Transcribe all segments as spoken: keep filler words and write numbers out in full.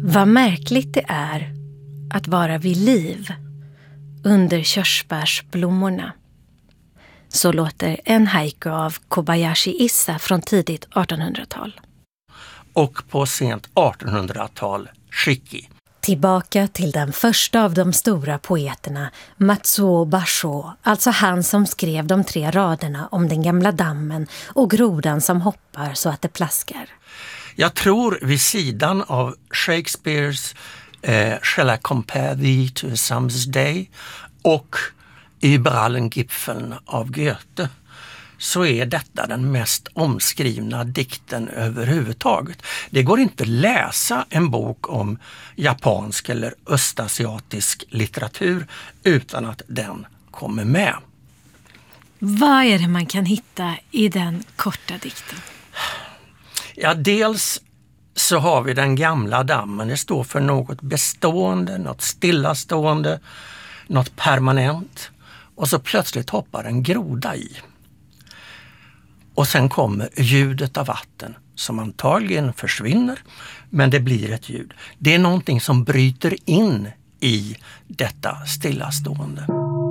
Vad märkligt det är att vara vid liv under körsbärsblommorna. Så låter en haiku av Kobayashi Issa från tidigt artonhundratal. Och på sent artonhundratal Shiki. Tillbaka till den första av de stora poeterna, Matsuo Basho, alltså han som skrev de tre raderna om den gamla dammen och grodan som hoppar så att det plaskar. Jag tror vid sidan av Shakespeares eh, Shall I compare thee to a summer's day och Über allen Gipfeln av Goethe, så är detta den mest omskrivna dikten överhuvudtaget. Det går inte att läsa en bok om japansk eller östasiatisk litteratur utan att den kommer med. Vad är det man kan hitta i den korta dikten? Ja, dels så har vi den gamla dammen. Det står för något bestående, något stillastående, något permanent. Och så plötsligt hoppar en groda i. Och sen kommer ljudet av vatten som antagligen försvinner, men det blir ett ljud. Det är någonting som bryter in i detta stillastående.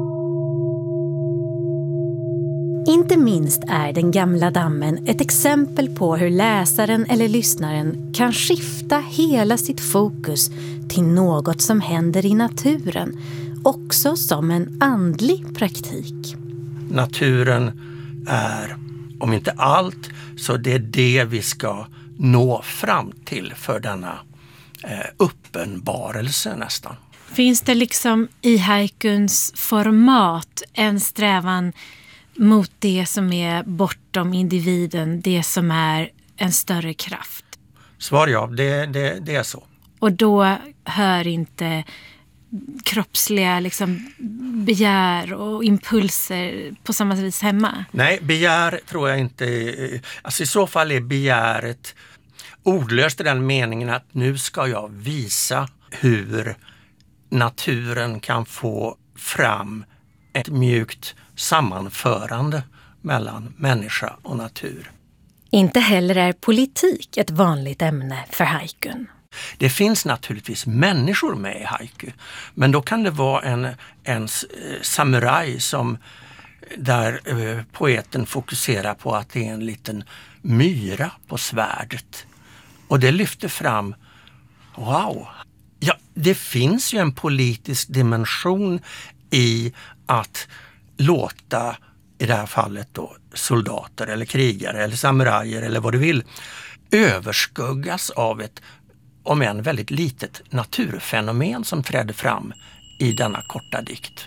Inte minst är den gamla dammen ett exempel på hur läsaren eller lyssnaren kan skifta hela sitt fokus till något som händer i naturen, också som en andlig praktik. Naturen är, om inte allt, så det är det vi ska nå fram till för denna eh, uppenbarelse nästan. Finns det liksom i haikuns format en strävan mot det som är bortom individen, det som är en större kraft? Svar ja, det, det, det är så. Och då hör inte kroppsliga liksom, begär och impulser på samma vis hemma? Nej, begär tror jag inte. Alltså i så fall är begäret ordlöst i den meningen att nu ska jag visa hur naturen kan få fram ett mjukt sammanförande mellan människa och natur. Inte heller är politik ett vanligt ämne för haikun. Det finns naturligtvis människor med i haiku, men då kan det vara en, en samuraj som, där eh, poeten fokuserar på att det är en liten myra på svärdet. Och det lyfter fram, wow, ja, det finns ju en politisk dimension i att låta, i det här fallet då, soldater eller krigare eller samurajer eller vad du vill, överskuggas av ett, om än väldigt litet, naturfenomen som trädde fram i denna korta dikt.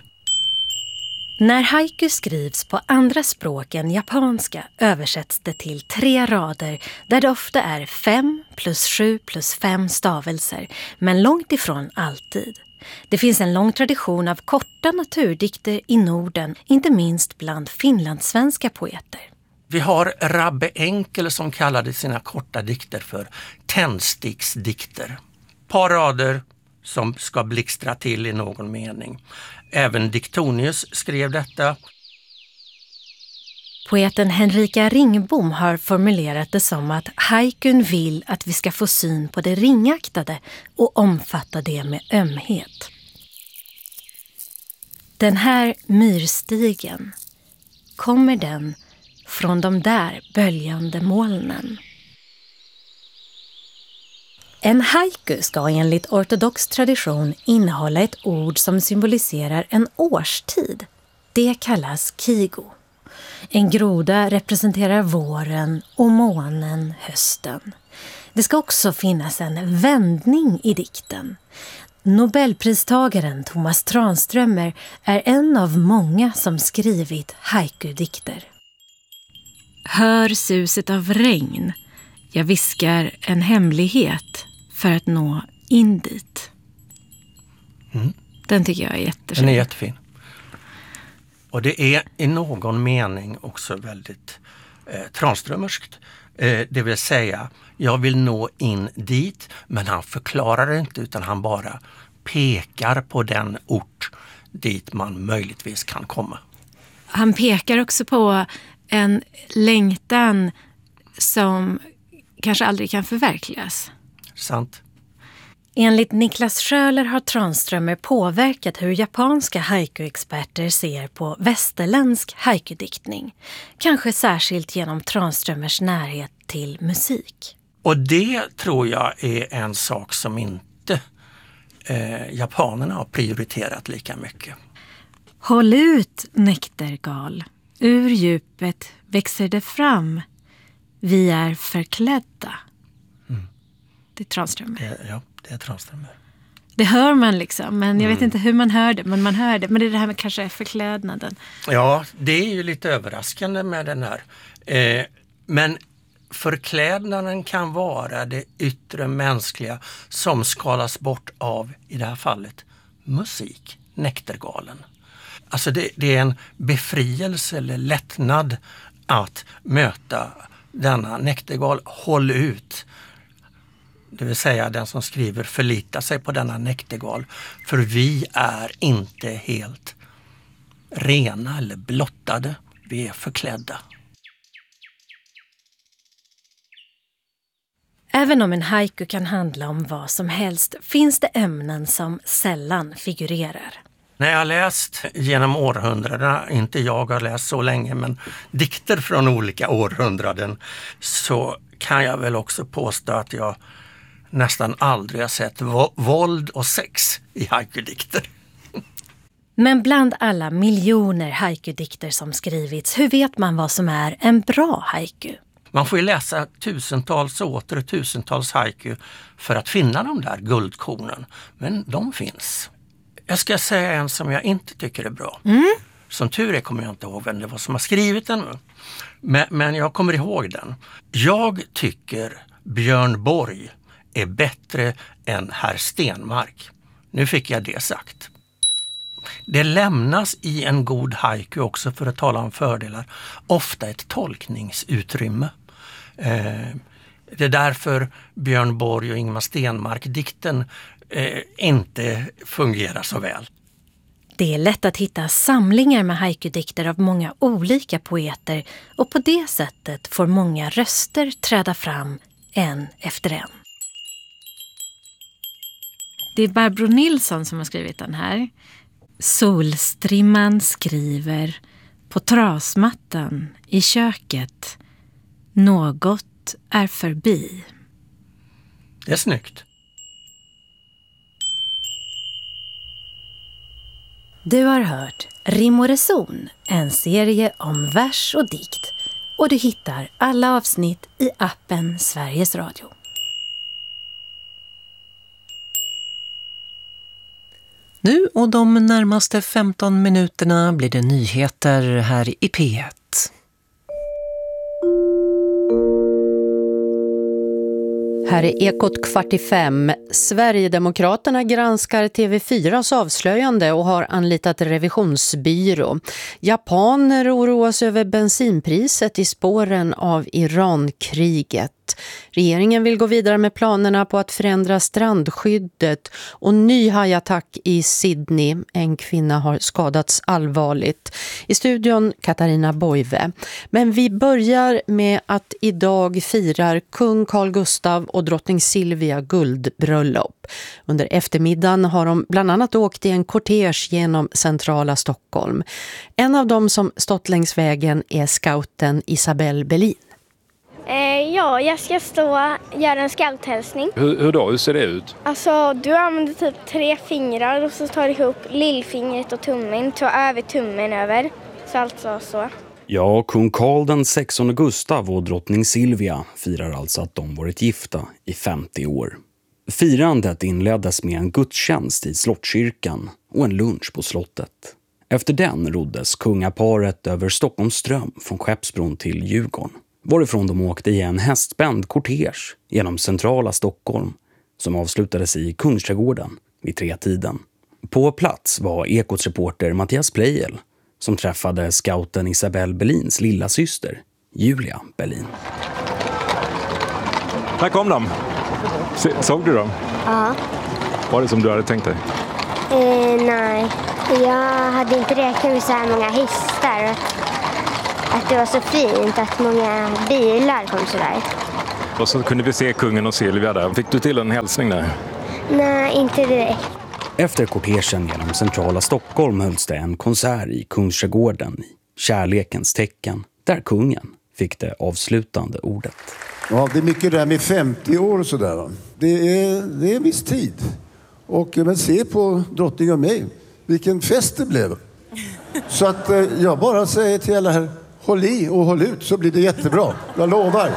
När haiku skrivs på andra språk än japanska översätts det till tre rader där det ofta är fem plus sju plus fem stavelser, men långt ifrån alltid. Det finns en lång tradition av korta naturdikter i Norden, inte minst bland finlandssvenska poeter. Vi har Rabbe Enkel som kallade sina korta dikter för tändsticksdikter. Par rader som ska blixtra till i någon mening. Även Diktonius skrev detta. Poeten Henrika Ringbom har formulerat det som att haikun vill att vi ska få syn på det ringaktade och omfatta det med ömhet. Den här myrstigen, kommer den från de där böljande molnen? En haiku ska enligt ortodox tradition innehålla ett ord som symboliserar en årstid. Det kallas kigo. En groda representerar våren och månen hösten. Det ska också finnas en vändning i dikten. Nobelpristagaren Thomas Tranströmer är en av många som skrivit haiku-dikter. Hör suset av regn. Jag viskar en hemlighet för att nå in dit. Mm. Den tycker jag är jättefin. Den är jättefin. Och det är i någon mening också väldigt eh, Tranströmerskt. Eh, det vill säga, jag vill nå in dit, men han förklarar det inte utan han bara pekar på den ort dit man möjligtvis kan komma. Han pekar också på en längtan som kanske aldrig kan förverkligas. Sant. Enligt Niklas Schöler har Tranströmer påverkat hur japanska haiku-experter ser på västerländsk haiku-diktning. Kanske särskilt genom Tranströmers närhet till musik. Och det tror jag är en sak som inte eh, japanerna har prioriterat lika mycket. Håll ut, nektargal. Ur djupet växer det fram. Vi är förklädda. Mm. Det är Tranströmer. Det, ja, det är Tranströmer. Det hör man liksom, men jag mm. vet inte hur man hör det, men man hör det. Men det är det här med kanske förklädnaden. Ja, det är ju lite överraskande med den här. Eh, men förklädnaden kan vara det yttre mänskliga som skalas bort av, i det här fallet, musik, nektargalen. Alltså det, det är en befrielse eller lättnad att möta denna nektargal. Håll ut. Det vill säga den som skriver förlitar sig på denna nektargal. För vi är inte helt rena eller blottade. Vi är förklädda. Även om en haiku kan handla om vad som helst finns det ämnen som sällan figurerar. När jag har läst genom århundradena, inte jag har läst så länge, men dikter från olika århundraden, så kan jag väl också påstå att jag nästan aldrig har sett vo- våld och sex i haiku-dikter. Men bland alla miljoner haiku-dikter som skrivits, hur vet man vad som är en bra haiku? Man får ju läsa tusentals och åter tusentals haiku för att finna de där guldkornen, men de finns. Jag ska säga en som jag inte tycker är bra. Mm. Som tur är kommer jag inte ihåg vem det var som har skrivit den. Men, men jag kommer ihåg den. Jag tycker Björn Borg är bättre än herr Stenmark. Nu fick jag det sagt. Det lämnas i en god haiku också, för att tala om fördelar, ofta ett tolkningsutrymme. Eh, det är därför Björn Borg och Ingmar Stenmark-dikten Eh, inte fungerar så väl. Det är lätt att hitta samlingar med haiku-dikter av många olika poeter, och på det sättet får många röster träda fram en efter en. Det är Barbro Nilsson som har skrivit den här. Solstrimman skriver på trasmattan i köket. Något är förbi. Det är snyggt. Du har hört Rim och reson, en serie om vers och dikt. Och du hittar alla avsnitt i appen Sveriges Radio. Nu och de närmaste femton minuterna blir det nyheter här i P ett. Här är Ekot kvart i fem. Sverigedemokraterna granskar T V fyras avslöjande och har anlitat revisionsbyrå. Japaner oroas över bensinpriset i spåren av Irankriget. Regeringen vill gå vidare med planerna på att förändra strandskyddet, och ny hajattack i Sydney. En kvinna har skadats allvarligt. I studion Katarina Boive. Men vi börjar med att idag firar kung Carl Gustaf och drottning Silvia guldbröllop. Under eftermiddagen har de bland annat åkt i en kortege genom centrala Stockholm. En av dem som stått längs vägen är scouten Isabelle Berlin. Eh, ja, jag ska stå och göra en scouthälsning. Hur, hur då? Hur ser det ut? Alltså, du använder typ tre fingrar och så tar du ihop lillfingret och tummen. Ta över tummen över. Så alltså så. Ja, kung Carl den sextonde Gustav och drottning Silvia firar alltså att de varit gifta i femtio år. Firandet inleddes med en gudstjänst i slottskyrkan och en lunch på slottet. Efter den roddes kungaparet över Stockholms ström från Skeppsbron till Djurgården, varifrån de åkte i en hästspänd kortege genom centrala Stockholm som avslutades i Kungsträdgården vid tretiden. På plats var Ekots reporter Mattias Pleijel som träffade scouten Isabelle Berlins lilla syster, Julia Berlin. Här kom de. Såg du dem? Ja. Var det som du hade tänkt dig? Eh, nej, jag hade inte räknat med så här många hästar. Att det var så fint att många bilar kom så där. Och så kunde vi se kungen och Silvia där. Fick du till en hälsning där? Nej, inte direkt. Efter kortegen genom centrala Stockholm hölls det en konsert i Kungsträdgården i kärlekens tecken, där kungen fick det avslutande ordet. Ja, det är mycket där med femtio år och sådär. Det är, det är en viss tid. Och men se på drottning och mig, vilken fest det blev. Så att eh, jag bara säger till alla här, håll i och håll ut så blir det jättebra. Jag lovar.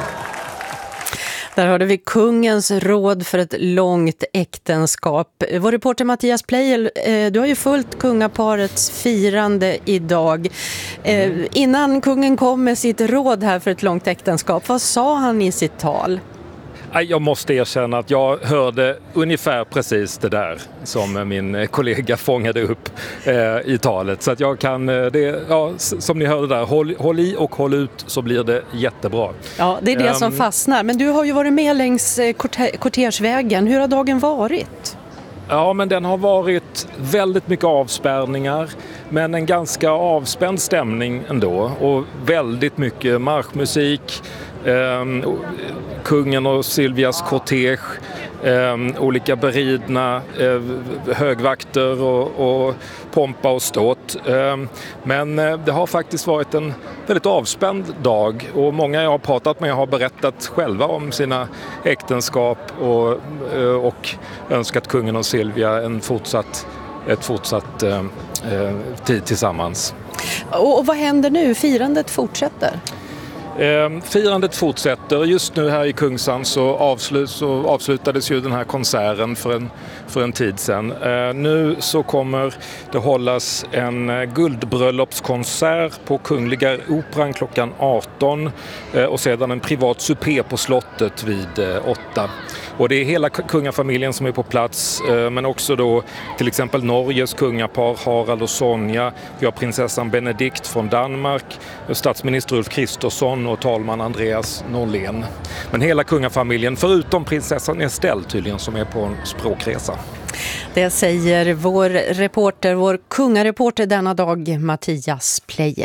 Där hörde vi kungens råd för ett långt äktenskap. Vår reporter Mattias Pleijel, du har ju följt kungaparets firande idag. Innan kungen kom med sitt råd här för ett långt äktenskap, vad sa han i sitt tal? Jag måste erkänna att jag hörde ungefär precis det där som min kollega fångade upp eh, i talet. Så att jag kan, det, ja, som ni hörde där, håll, håll i och håll ut så blir det jättebra. Ja, det är det um, som fastnar. Men du har ju varit med längs korte- kortegevägen. Hur har dagen varit? Ja, men den har varit väldigt mycket avspärrningar, men en ganska avspänd stämning ändå. Och väldigt mycket marschmusik, eh, kungen och Silvias kortege, eh, olika beridna eh, högvakter och, och pompa och ståt. Eh, men eh, det har faktiskt varit en väldigt avspänd dag och många jag har pratat med har berättat själva om sina äktenskap och, eh, och önskat kungen och Silvia en fortsatt, ett fortsatt eh, tid tillsammans. Och, och vad händer nu? Firandet fortsätter? Eh, firandet fortsätter. Just nu här i Kungsan så, avslut, så avslutades ju den här konserten för en, för en tid sedan. Eh, nu så kommer det hållas en eh, guldbröllopskonsert på Kungliga Operan klockan arton eh, och sedan en privat supé på slottet vid eh, åtta. Och det är hela kungafamiljen som är på plats, eh, men också då till exempel Norges kungapar Harald och Sonja. Vi har prinsessan Benedikt från Danmark, statsminister Ulf Kristersson och talman Andreas Norlén. Men hela kungafamiljen, förutom prinsessan Estelle tydligen, som är på en språkresa. Det säger vår reporter, vår kungareporter denna dag, Mattias Pleijel.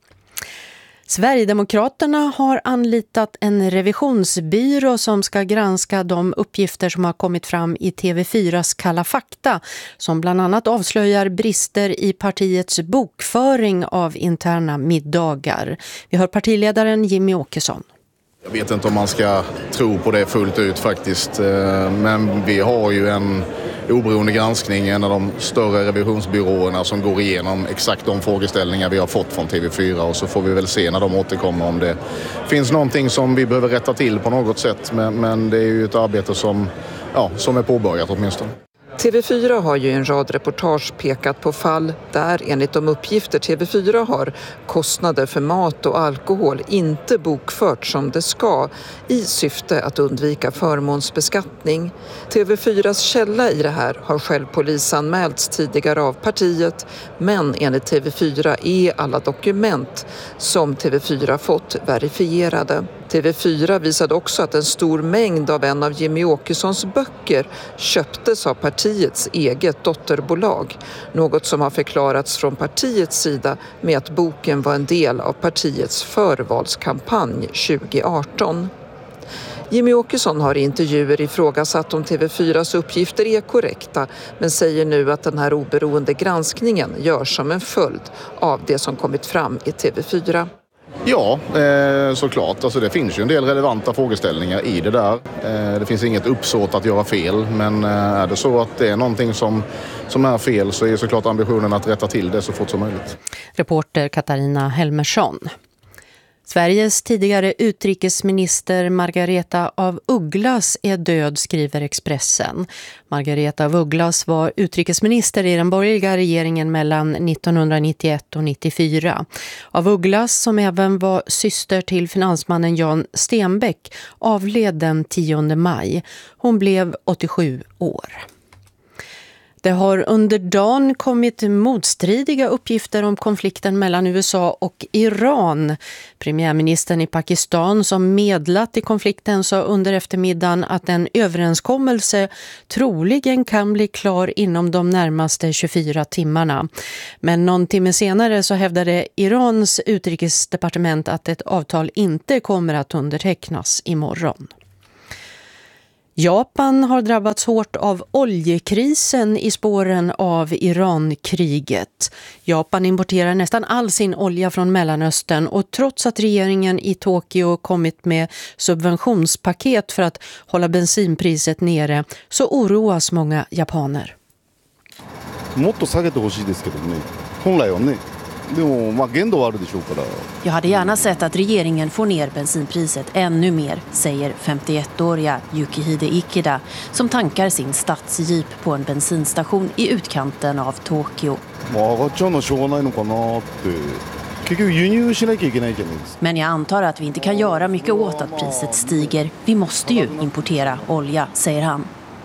Sverigedemokraterna har anlitat en revisionsbyrå som ska granska de uppgifter som har kommit fram i T V fyras Kalla fakta, som bland annat avslöjar brister i partiets bokföring av interna middagar. Vi hör partiledaren Jimmie Åkesson. Jag vet inte om man ska tro på det fullt ut faktiskt, men vi har ju en oberoende granskning, en av de större revisionsbyråerna som går igenom exakt de frågeställningar vi har fått från T V fyra, och så får vi väl se när de återkommer om det finns någonting som vi behöver rätta till på något sätt, men, men det är ju ett arbete som, ja, som är påbörjat åtminstone. T V fyra har ju i en rad reportage pekat på fall där enligt de uppgifter T V fyra har kostnader för mat och alkohol inte bokfört som det ska i syfte att undvika förmånsbeskattning. T V fyras källa i det här har själv polisanmälts tidigare av partiet, men enligt T V fyra är alla dokument som T V fyra fått verifierade. T V fyra visade också att en stor mängd av en av Jimmie Åkessons böcker köptes av partiets eget dotterbolag. Något som har förklarats från partiets sida med att boken var en del av partiets förvalskampanj tjugo arton. Jimmie Åkesson har i intervjuer ifrågasatt om T V fyras uppgifter är korrekta, men säger nu att den här oberoende granskningen görs som en följd av det som kommit fram i T V fyra. Ja, eh, såklart. Alltså, det finns ju en del relevanta frågeställningar i det där. Eh, det finns inget uppsåt att göra fel, men eh, är det så att det är någonting som, som är fel så är såklart ambitionen att rätta till det så fort som möjligt. Reporter Katarina Helmersson. Sveriges tidigare utrikesminister Margareta af Ugglas är död, skriver Expressen. Margareta af Ugglas var utrikesminister i den borgerliga regeringen mellan nittonhundranittioett och nittiofyra. Af Ugglas, som även var syster till finansmannen Jan Stenbeck, avled den tionde maj. Hon blev åttiosju år. Det har under dagen kommit motstridiga uppgifter om konflikten mellan U S A och Iran. Premiärministern i Pakistan som medlat i konflikten sa under eftermiddagen att en överenskommelse troligen kan bli klar inom de närmaste tjugofyra timmarna. Men någon timme senare så hävdade Irans utrikesdepartement att ett avtal inte kommer att undertecknas imorgon. Japan har drabbats hårt av oljekrisen i spåren av Irankriget. Japan importerar nästan all sin olja från Mellanöstern och trots att regeringen i Tokyo kommit med subventionspaket för att hålla bensinpriset nere så oroas många japaner. もっと下げてほしいですけどね。本来はね。でもまあ限度はあるでしょうから。 Jag hade gärna sett att regeringen får ner bensinpriset ännu mer, säger femtioettåriga Yukihide Ikeda som tankar sin stadsjeep på en bensinstation i utkanten av Tokyo. まあ上がっちゃうのはしょうがないのかなって。結局輸入しなきゃいけないじゃないですか。 Men jag antar att vi inte kan göra mycket åt att priset stiger. Vi måste ju importera olja, säger han.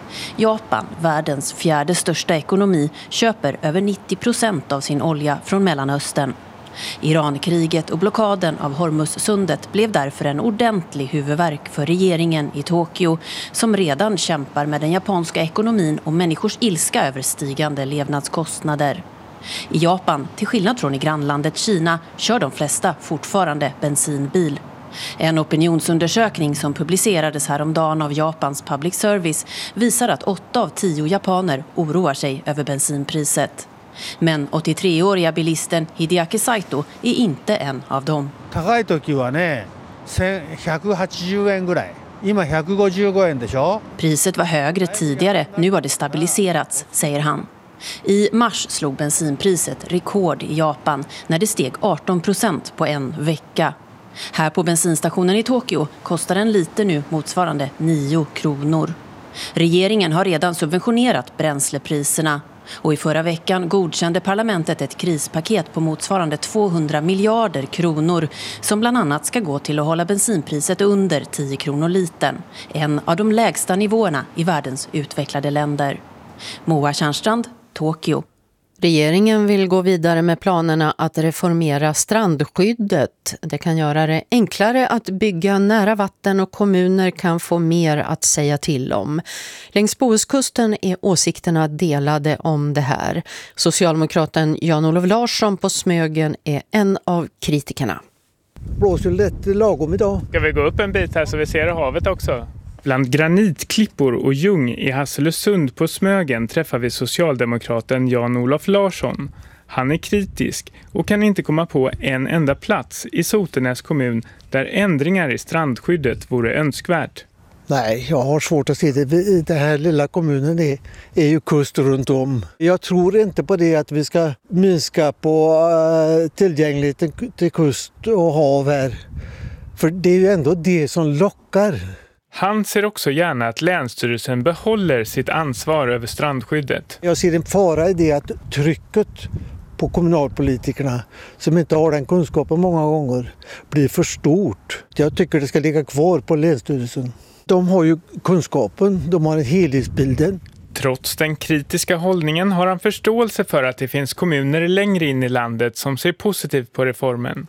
Japan, världens fjärde största ekonomi, köper över nittio procent av sin olja från Mellanöstern. Irankriget och blockaden av Hormuzsundet blev därför en ordentlig huvudvärk för regeringen i Tokyo som redan kämpar med den japanska ekonomin och människors ilska över stigande levnadskostnader. I Japan, till skillnad från i grannlandet Kina, kör de flesta fortfarande bensinbil. En opinionsundersökning som publicerades häromdagen av Japans public service visar att åtta av tio japaner oroar sig över bensinpriset. Men åttiotre-åriga bilisten Hideaki Saito är inte en av dem. 高い時はね、ひゃくはちじゅうえんぐらい。今ひゃくごじゅうごえんでしょ? Priset var högre tidigare, nu har det stabiliserats, säger han. I mars slog bensinpriset rekord i Japan när det steg arton procent på en vecka. Här på bensinstationen i Tokyo kostar en liter nu motsvarande nio kronor. Regeringen har redan subventionerat bränslepriserna och i förra veckan godkände parlamentet ett krispaket på motsvarande tvåhundra miljarder kronor som bland annat ska gå till att hålla bensinpriset under tio kronor litern, en av de lägsta nivåerna i världens utvecklade länder. Moa Tjärnstrand, Tokyo. Regeringen vill gå vidare med planerna att reformera strandskyddet. Det kan göra det enklare att bygga nära vatten och kommuner kan få mer att säga till om. Längs Bohuskusten är åsikterna delade om det här. Socialdemokraten Jan-Olof Larsson på Smögen är en av kritikerna. Blåser lätt lagom idag. Ska vi gå upp en bit här så vi ser havet också? Bland granitklippor och ljung i Hasselösund på Smögen träffar vi socialdemokraten Jan-Olof Larsson. Han är kritisk och kan inte komma på en enda plats i Sotenäs kommun där ändringar i strandskyddet vore önskvärt. Nej, jag har svårt att se det. I den här lilla kommunen är, är ju kust runt om. Jag tror inte på det att vi ska minska på uh, tillgängligheten till kust och hav här. För det är ju ändå det som lockar. Han ser också gärna att Länsstyrelsen behåller sitt ansvar över strandskyddet. Jag ser en fara i det att trycket på kommunalpolitikerna som inte har den kunskapen många gånger blir för stort. Jag tycker det ska ligga kvar på Länsstyrelsen. De har ju kunskapen, de har en helhetsbilden. Trots den kritiska hållningen har han förståelse för att det finns kommuner längre in i landet som ser positivt på reformen.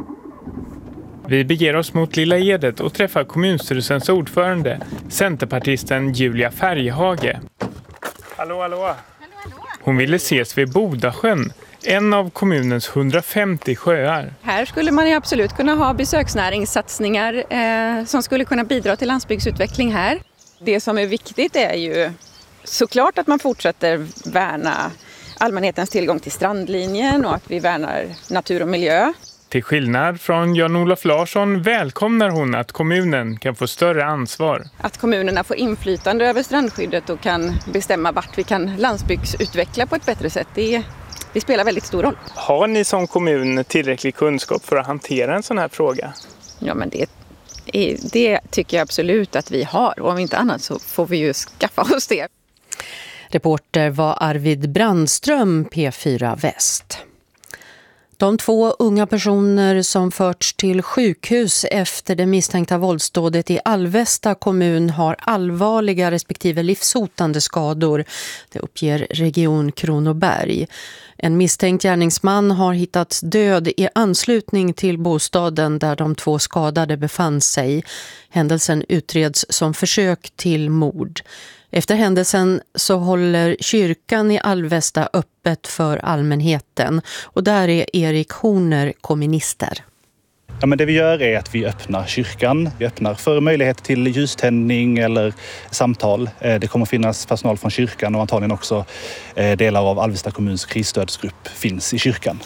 Vi beger oss mot Lilla Edet och träffar kommunstyrelsens ordförande, centerpartisten Julia Färjhage. Hallå, hallå. Hon ville ses vid Bodasjön, en av kommunens hundrafemtio sjöar. Här skulle man absolut kunna ha besöksnäringssatsningar eh, som skulle kunna bidra till landsbygdsutveckling här. Det som är viktigt är ju såklart att man fortsätter värna allmänhetens tillgång till strandlinjen och att vi värnar natur och miljö. Till skillnad från Jan-Olof Larsson välkomnar hon att kommunen kan få större ansvar. Att kommunerna får inflytande över strandskyddet och kan bestämma vart vi kan landsbygdsutveckla på ett bättre sätt, det, det spelar väldigt stor roll. Har ni som kommun tillräcklig kunskap för att hantera en sån här fråga? Ja, men det, det tycker jag absolut att vi har, och om inte annat så får vi ju skaffa oss det. Reporter var Arvid Brandström, P fyra Väst. De två unga personer som förts till sjukhus efter det misstänkta våldsdådet i Alvesta kommun har allvarliga respektive livshotande skador. Det uppger Region Kronoberg. En misstänkt gärningsman har hittats död i anslutning till bostaden där de två skadade befann sig. Händelsen utreds som försök till mord. Efter händelsen så håller kyrkan i Alvesta öppet för allmänheten och där är Erik Horner komminister. Ja, men det vi gör är att vi öppnar kyrkan. Vi öppnar för möjlighet till ljuständning eller samtal. Det kommer finnas personal från kyrkan och antagligen också delar av Alvesta kommuns krisstödsgrupp finns i kyrkan.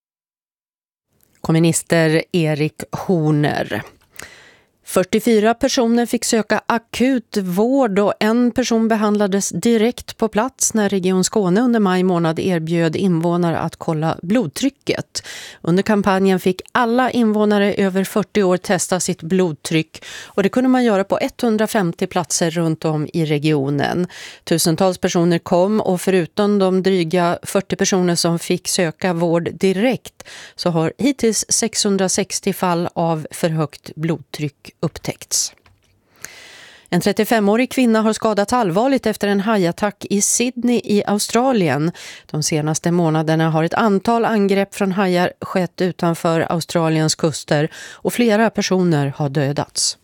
Komminister Erik Horner. fyrtiofyra personer fick söka akut vård och en person behandlades direkt på plats när Region Skåne under maj månad erbjöd invånare att kolla blodtrycket. Under kampanjen fick alla invånare över fyrtio år testa sitt blodtryck och det kunde man göra på etthundrafemtio platser runt om i regionen. Tusentals personer kom och förutom de dryga fyrtio personer som fick söka vård direkt så har hittills sexhundrasextio fall av för högt blodtryck upptäckts. En trettiofemårig kvinna har skadats allvarligt efter en hajattack i Sydney i Australien. De senaste månaderna har ett antal angrepp från hajar skett utanför Australiens kuster och flera personer har dödats.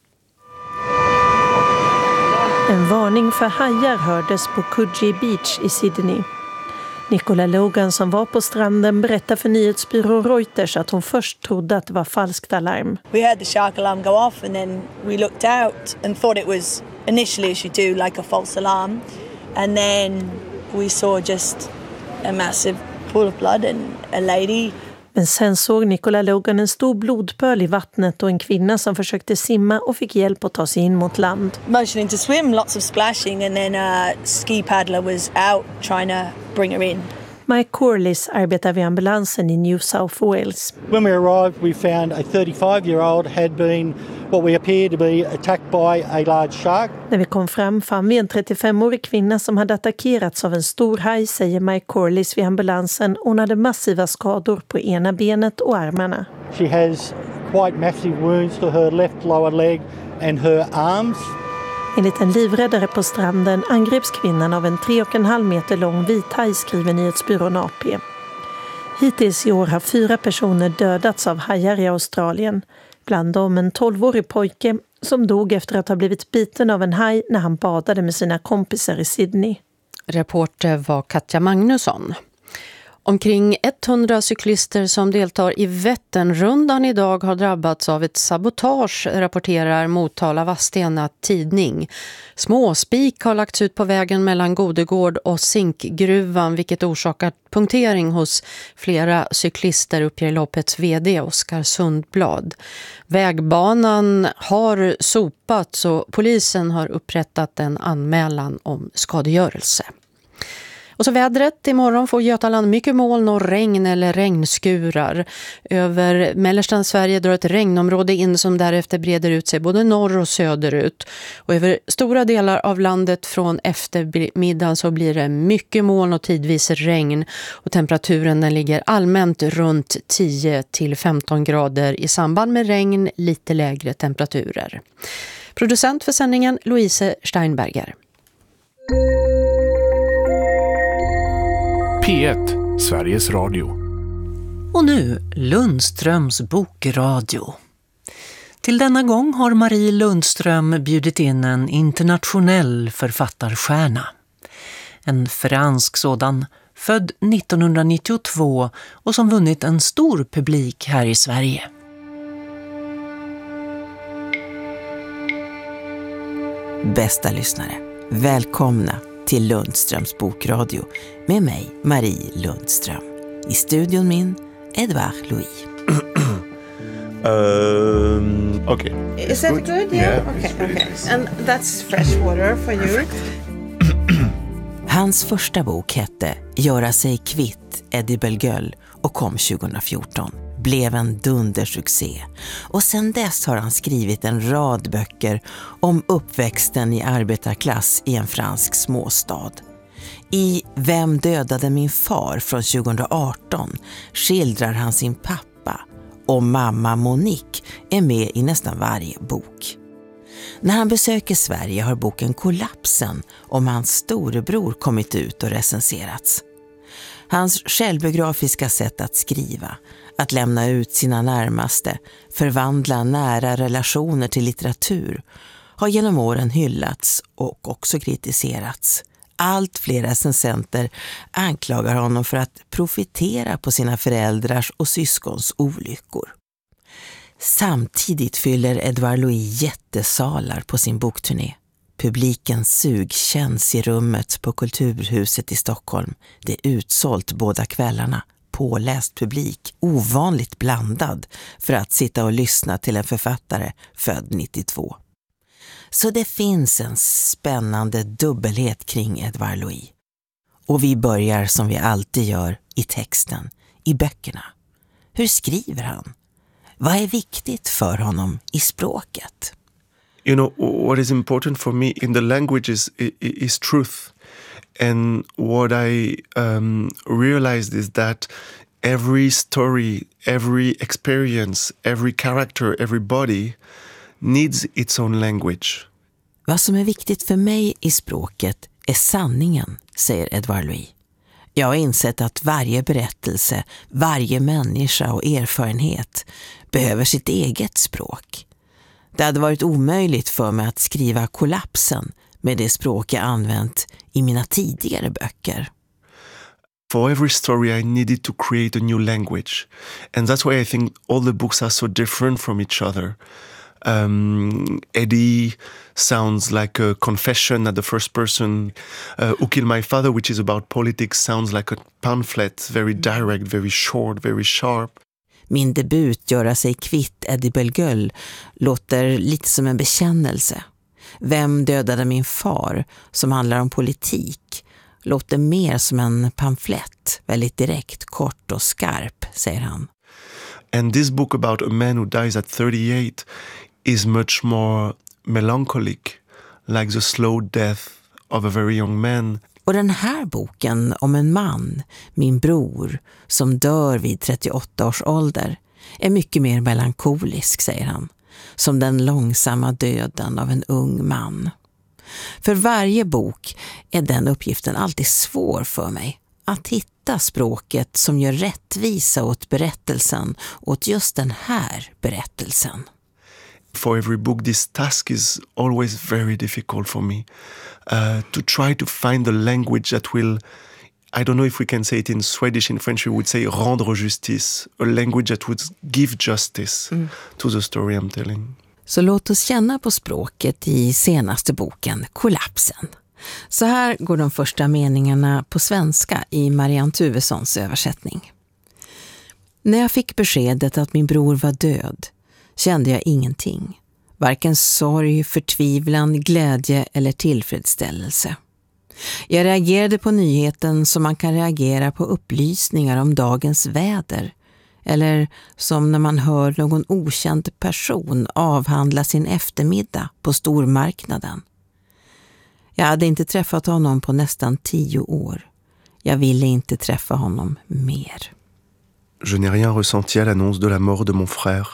En varning för hajar hördes på Coogee Beach i Sydney. Nicola Logan som var på stranden berättar för nyhetsbyrån Reuters att hon först trodde att det var falskt alarm. We heard the shark alarm go off and then we looked out and thought it was initially as you do like a false alarm, and then we saw just a massive pool of blood and a lady. Men sen såg Nicola Logan en stor blodpöl i vattnet och en kvinna som försökte simma och fick hjälp att ta sig in mot land. Motioning to swim, lots of splashing, and then a ski paddler was out trying to bring her in. Mike Corliss arbetar vid ambulansen i New South Wales. When we arrived, we found a thirty-five-year-old had been what we appear to be attacked by a large shark. När vi kom fram fann vi en trettiofemårig kvinna som hade attackerats av en stor haj, säger Mike Corliss vid ambulansen. Hon hade massiva skador på ena benet och armarna. She has quite massive wounds to her left lower leg and her arms. Enligt en livräddare på stranden angreps kvinnan av en tre och en halv meter lång vithaj, skriver nyhetsbyrån A P. Hittills i år har fyra personer dödats av hajar i Australien. Bland dem en tolvårig pojke som dog efter att ha blivit biten av en haj när han badade med sina kompisar i Sydney. Reporter var Katja Magnusson. Omkring hundra cyklister som deltar i Vätternrundan idag har drabbats av ett sabotage, rapporterar Motala Vadstena tidning. Småspik har lagts ut på vägen mellan Godegård och Zinkgruvan, vilket orsakat punktering hos flera cyklister, uppger loppets vd Oskar Sundblad. Vägbanan har sopats och polisen har upprättat en anmälan om skadegörelse. Och så vädret. Imorgon får Götaland mycket moln och regn eller regnskurar. Över mellersta Sverige drar ett regnområde in som därefter breder ut sig både norr och söderut. Och över stora delar av landet från eftermiddagen så blir det mycket moln och tidvis regn. Och temperaturen den ligger allmänt runt tio till femton grader, i samband med regn lite lägre temperaturer. Producent för sändningen Louise Steinberger. P ett, Sveriges Radio. Och nu Lundströms bokradio. Till denna gång har Marie Lundström bjudit in en internationell författarstjärna. En fransk sådan, född nittonhundranittiotvå och som vunnit en stor publik här i Sverige. Bästa lyssnare, välkomna till Lundströms bokradio med mig, Marie Lundström. I studion min, Edouard Louis. um, okay. Is that good? Yeah? yeah okay, okay. And that's fresh water for you. Hans första bok hette Göra sig kvitt Eddie Belgueul och kom tjugohundrafjorton. Blev en dundersuccé. Och sen dess har han skrivit en rad böcker om uppväxten i arbetarklass i en fransk småstad. I Vem dödade min far från tjugohundraarton skildrar han sin pappa, och mamma Monique är med i nästan varje bok. När han besöker Sverige har boken Kollapsen om hans storebror kommit ut och recenserats. Hans självbiografiska sätt att skriva, att lämna ut sina närmaste, förvandla nära relationer till litteratur, har genom åren hyllats och också kritiserats. Allt fler recensenter anklagar honom för att profitera på sina föräldrars och syskons olyckor. Samtidigt fyller Edouard Louis jättesalar på sin bokturné. Publikens sug känns i rummet på Kulturhuset i Stockholm. Det är utsålt båda kvällarna. Påläst publik, ovanligt blandad för att sitta och lyssna till en författare född nittiotvå. Så det finns en spännande dubbelhet kring Edouard Louis. Och vi börjar som vi alltid gör i texten, i böckerna. Hur skriver han? Vad är viktigt för honom i språket? You know, what is important for me in the language is, is truth. And what I um, realized is that every story, every experience, every character, every body needs its own language. Vad som är viktigt för mig i språket är sanningen, säger Edouard Louis. Jag har insett att varje berättelse, varje människa och erfarenhet behöver sitt eget språk. Det hade varit omöjligt för mig att skriva Kollapsen med det språk jag använt i mina tidigare böcker. For every story I needed to create a new language. And that's why I think all the books are so different from each other. Um, Eddie sounds like a confession at the first person. Uh, Who Killed My Father, which is about politics, sounds like a pamphlet, very direct, very short, very sharp. Min debut Göra sig kvitt Eddie Belgueul låter lite som en bekännelse. Vem dödade min far, som handlar om politik, låter mer som en pamflett, väldigt direkt, kort och skarp, säger han. And this book about a man who dies at thirty-eight is much more melancholic, like the slow death of a very young man. Och den här boken om en man, min bror, som dör vid trettioåtta års ålder, är mycket mer melankolisk, säger han. Som den långsamma döden av en ung man. För varje bok är den uppgiften alltid svår för mig. Att hitta språket som gör rättvisa åt berättelsen, åt just den här berättelsen. For every book, this task is always very difficult for me. Uh, to try to find the language that will, I don't know if we can say it in Swedish, in French we would say rendre justice. A language that would give justice mm. to the story I'm telling. Så låt oss känna på språket i senaste boken, Kollapsen. Så här går de första meningarna på svenska i Marianne Tuvessons översättning. När jag fick beskedet att min bror var död kände jag ingenting. Varken sorg, förtvivlan, glädje eller tillfredsställelse. Jag reagerade på nyheten som man kan reagera på upplysningar om dagens väder. Eller som när man hör någon okänd person avhandla sin eftermiddag på stormarknaden. Jag hade inte träffat honom på nästan tio år. Jag ville inte träffa honom mer. Je n'ai rien ressenti à l'annonce de la mort de mon frère.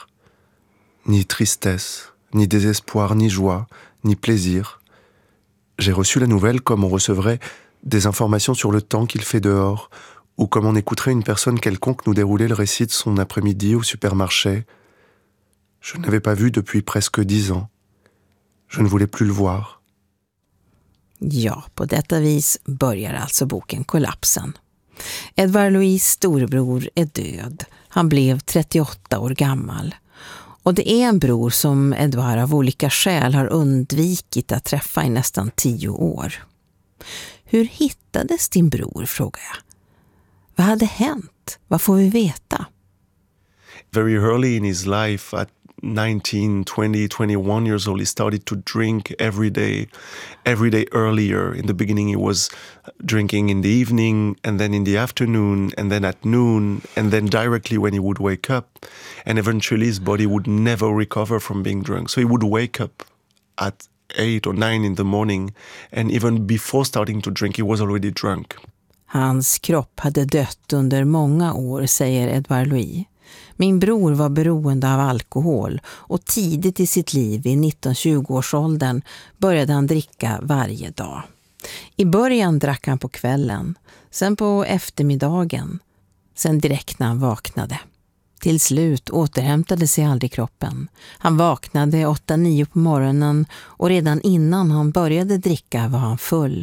Ni tristesse, ni désespoir, ni joie, ni plaisir. J'ai reçu la nouvelle comme on recevrait des informations sur le temps qu'il fait dehors, ou comme on écouterait une personne quelconque nous dérouler le récit de son après-midi au supermarché. Je ne l'avais pas vu depuis presque dix ans. Je ne voulais plus le voir. Ja, på detta vis börjar alltså boken Kollapsen. Edouard Louis storebror är död. Han blev trettioåtta år gammal. Och det är en bror som Edouard av olika skäl har undvikit att träffa i nästan tio år. Hur hittades din bror, frågar jag. Vad hade hänt? Vad får vi veta? Very early in his life, at nineteen, twenty, twenty-one years old, he started to drink every day. Every day earlier. In the beginning he was drinking in the evening, and then in the afternoon, and then at noon, and then directly when he would wake up. And eventually his body would never recover from being drunk. So he would wake up at eight or nine in the morning, and even before starting to drink he was already drunk. Hans kropp hade dött under många år, säger Edouard Louis. Min bror var beroende av alkohol och tidigt i sitt liv i nitton-tjugo års åldern började han dricka varje dag. I början drack han på kvällen, sen på eftermiddagen, sen direkt när han vaknade. Till slut återhämtade sig aldrig kroppen. Han vaknade åtta nio på morgonen och redan innan han började dricka var han full.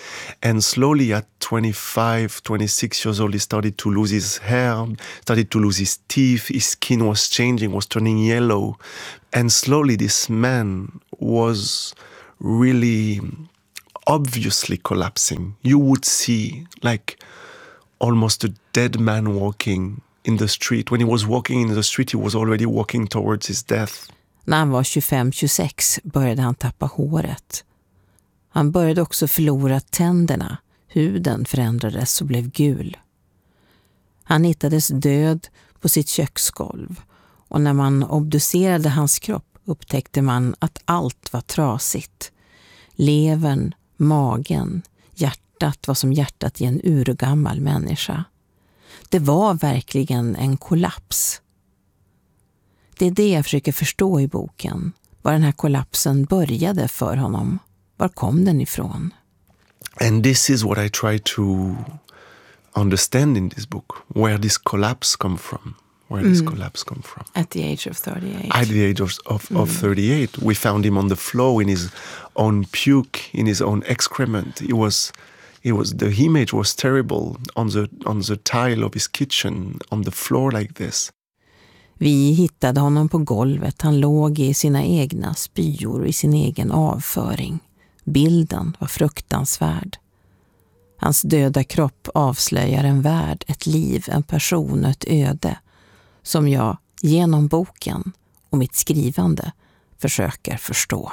And slowly at twenty-five, twenty-six years old, he started to lose his hair, started to lose his teeth, his skin was changing, was turning yellow. And slowly this man was really obviously collapsing. You would see like almost a dead man walking in the street. When he was walking in the street, he was already walking towards his death. När han var tjugofem tjugosex började han tappa håret. Han började också förlora tänderna. Huden förändrades och blev gul. Han hittades död på sitt köksgolv. Och när man obducerade hans kropp upptäckte man att allt var trasigt. Levern, magen, hjärtat var som hjärtat i en urgammal människa. Det var verkligen en kollaps. Det är det jag försöker förstå i boken. Var den här kollapsen började för honom. Var kom den ifrån? And this is what I try to understand in this book. Where this collapse come from. Where this Mm. collapse come from. At the age of thirty-eight. At the age of, of, of Mm. thirty-eight. We found him on the floor in his own puke, in his own excrement. It was... It was the image was terrible on the on the tile of his kitchen, on the floor like this. Vi hittade honom på golvet. Han låg i sina egna spyor och i sin egen avföring. Bilden var fruktansvärd. Hans döda kropp avslöjar en värld, ett liv, en person och ett öde som jag genom boken och mitt skrivande försöker förstå.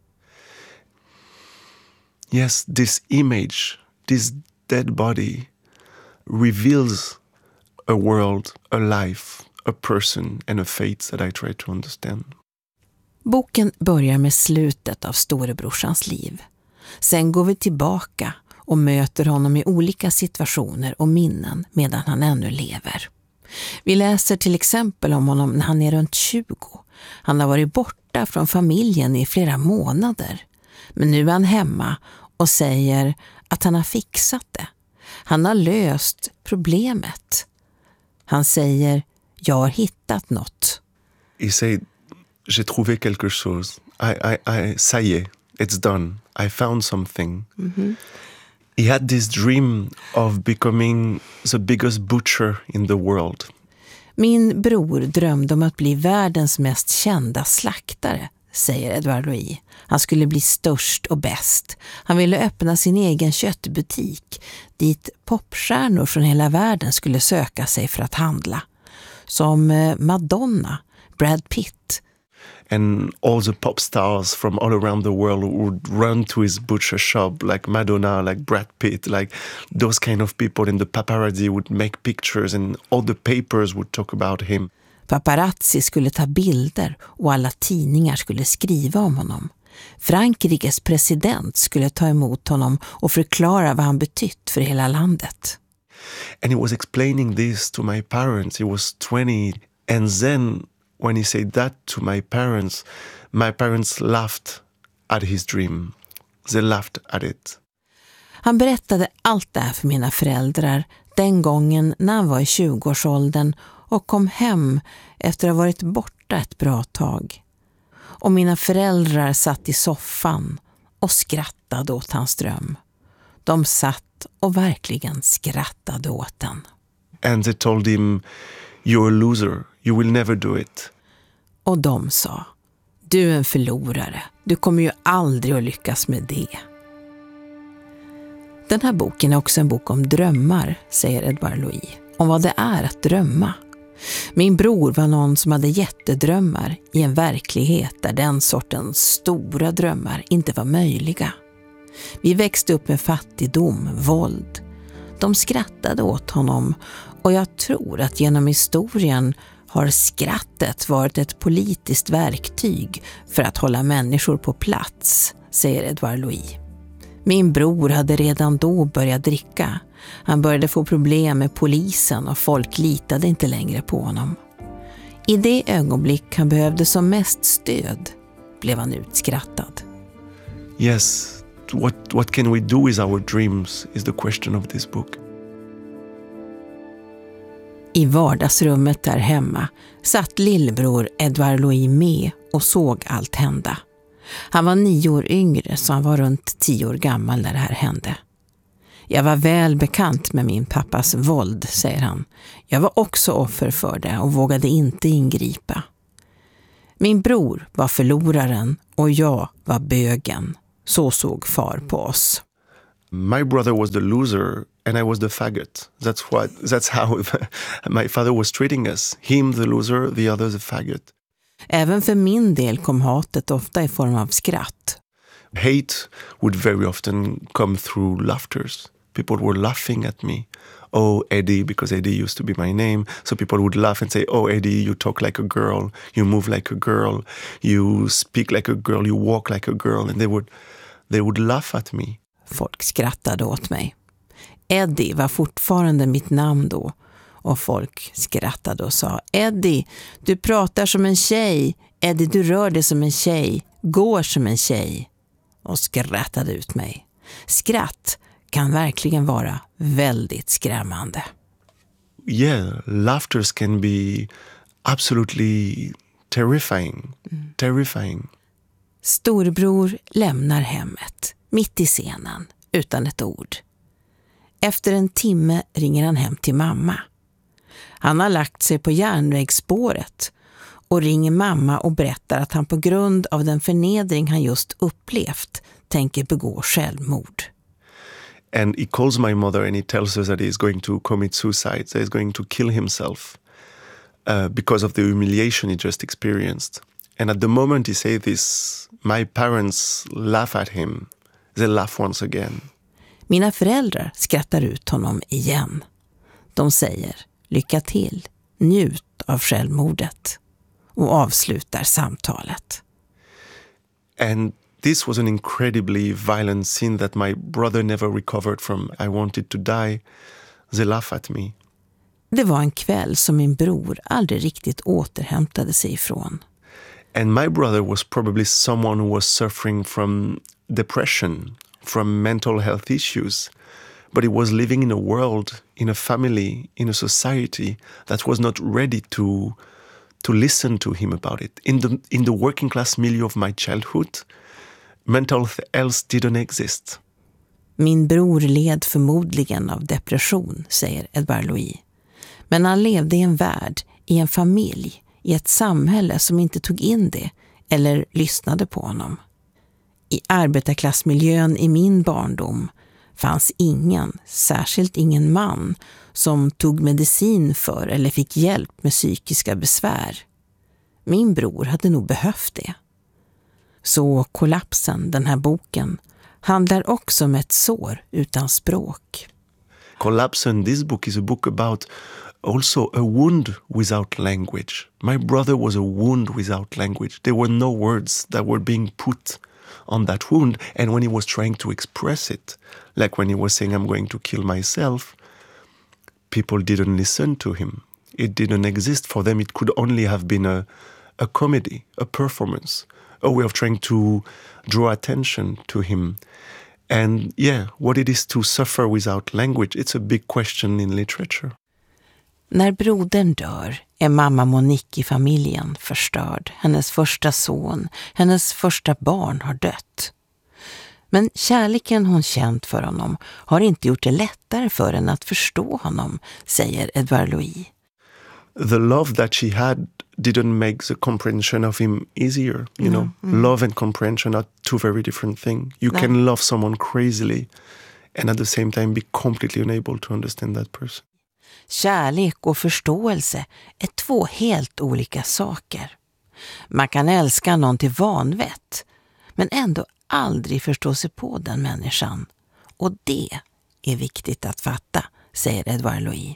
Yes, this image, this dead body reveals a world, a life, a person and a fate that I try to understand. Boken börjar med slutet av storebrorsans liv. Sen går vi tillbaka och möter honom i olika situationer och minnen medan han ännu lever. Vi läser till exempel om honom när han är runt tjugo. Han har varit borta från familjen i flera månader. Men nu är han hemma och säger att han har fixat det. Han har löst problemet. Han säger, jag har hittat något. He said, j'ai trouvé quelque chose. I, I, I, ça y est, it's done. I found something. Mm-hmm. He had this dream of becoming the biggest butcher in the world. Min bror drömde om att bli världens mest kända slaktare, säger Edouard Louis. Han skulle bli störst och bäst. Han ville öppna sin egen köttbutik dit popstjärnor från hela världen skulle söka sig för att handla. Som Madonna, Brad Pitt. And all the pop stars from all around the world would run to his butcher shop, like Madonna, like Brad Pitt, like those kind of people. And the paparazzi would make pictures and all the papers would talk about him. Paparazzi skulle ta bilder och alla tidningar skulle skriva om honom. Frankrikes president skulle ta emot honom och förklara vad han betytt för hela landet. And he was explaining this to my parents. He was twenty. And then when he said that to my parents, my parents laughed at his dream. They laughed at it. Han berättade allt det här för mina föräldrar den gången när han var i tjugoårsåldern och kom hem efter att ha varit borta ett bra tag. Och mina föräldrar satt i soffan och skrattade åt hans dröm. De satt och verkligen skrattade åt den. And they told him, you're a loser, you will never do it. Och de sa, du är en förlorare, du kommer ju aldrig att lyckas med det. Den här boken är också en bok om drömmar, säger Edouard Louis. Om vad det är att drömma. Min bror var någon som hade jättedrömmar i en verklighet där den sortens stora drömmar inte var möjliga. Vi växte upp med fattigdom, våld. De skrattade åt honom och jag tror att genom historien har skrattet varit ett politiskt verktyg för att hålla människor på plats, säger Edouard Louis. Min bror hade redan då börjat dricka. Han började få problem med polisen och folk litade inte längre på honom. I det ögonblick han behövde som mest stöd blev han utskrattad. Yes, what, what can we do with our dreams is the question of this book. I vardagsrummet där hemma satt lillbror Edouard Louis med och såg allt hända. Han var nio år yngre så han var runt tio år gammal när det här hände. Jag var väl bekant med min pappas våld, säger han. Jag var också offer för det och vågade inte ingripa. Min bror var förloraren och jag var bögen. Så såg far på oss. My brother was the loser and I was the faggot. That's what that's how my father was treating us. Him the loser, the other the faggot. Även för min del kom hatet ofta i form av skratt. Hate would very often come through laughters. People were laughing at me. Oh, Eddie, because Eddie used to be my name. So people would laugh and say, oh, Eddie, you talk like a girl. You move like a girl. You speak like a girl. You walk like a girl. And they would, they would laugh at me. Folk skrattade åt mig. Eddie var fortfarande mitt namn då. Och folk skrattade och sa, Eddie, du pratar som en tjej. Eddie, du rör dig som en tjej. Går som en tjej. Och skrattade ut mig. Skratt kan verkligen vara väldigt skrämmande. Yeah, laughter can be absolutely terrifying. Mm. Terrifying. Storbror lämnar hemmet, mitt i scenen, utan ett ord. Efter en timme ringer han hem till mamma. Han har lagt sig på järnvägsspåret och ringer mamma och berättar att han på grund av den förnedring han just upplevt tänker begå självmord. And he calls my mother and he tells us that he's going to commit suicide, that he's going to kill himself uh, because of the humiliation he just experienced. And at the moment he says this, my parents laugh at him. They laugh once again. Mina föräldrar skrattar ut honom igen. De säger, lycka till, njut av självmordet, och avslutar samtalet. And this was an incredibly violent scene that my brother never recovered from. I wanted to die. They laugh at me. Det var en kväll som min bror aldrig riktigt återhämtade sig ifrån. And my brother was probably someone who was suffering from depression, from mental health issues. But he was living in a world, in a family, in a society that was not ready to to listen to him about it. In the in the working class milieu of my childhood, mental health didn't exist. Min bror led förmodligen av depression, säger Edvard Louis. Men han levde i en värld, i en familj, i ett samhälle som inte tog in det eller lyssnade på honom. I arbetarklassmiljön i min barndom fanns ingen, särskilt ingen man, som tog medicin för eller fick hjälp med psykiska besvär. Min bror hade nog behövt det. Så Kollapsen, den här boken, handlar också om ett sår utan språk. Kollapsen, this book is a book about also a wound without language. My brother was a wound without language. There were no words that were being put on that wound, and when he was trying to express it, like when he was saying, I'm going to kill myself, people didn't listen to him. It didn't exist for them. It could only have been a, a comedy, a performance, a way of trying to draw attention to him. And yeah, what it is to suffer without language, it's a big question in literature. När brodern dör är mamma Monique i familjen förstörd. Hennes första son, hennes första barn har dött. Men kärleken hon känt för honom har inte gjort det lättare för henne att förstå honom, säger Edvard Louis. The love that she had didn't make the comprehension of him easier. You know, mm. Love and comprehension are two very different things. You no. can love someone crazily and at the same time be completely unable to understand that person. Kärlek och förståelse är två helt olika saker. Man kan älska någon till vanvett, men ändå aldrig förstå sig på den människan. Och det är viktigt att fatta, säger Edvard Louis.